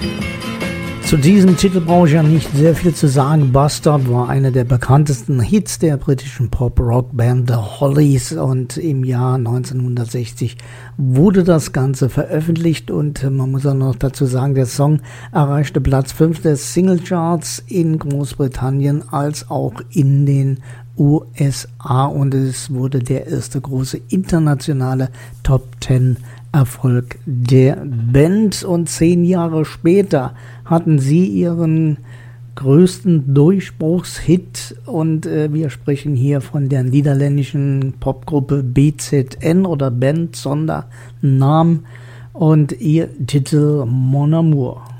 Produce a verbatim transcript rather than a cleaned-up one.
Zu diesem Titel brauche ich ja nicht sehr viel zu sagen. Bus Stop war einer der bekanntesten Hits der britischen Pop-Rock-Band The Hollies und im Jahr neunzehnhundertsechzig wurde das Ganze veröffentlicht und man muss auch noch dazu sagen, der Song erreichte Platz fünf der Singlecharts in Großbritannien als auch in den U S A und es wurde der erste große internationale Top Ten Erfolg der Band und zehn Jahre später hatten sie ihren größten Durchbruchshit und äh, wir sprechen hier von der niederländischen Popgruppe B Z N oder Band Sondernamen und ihr Titel Mon Amour.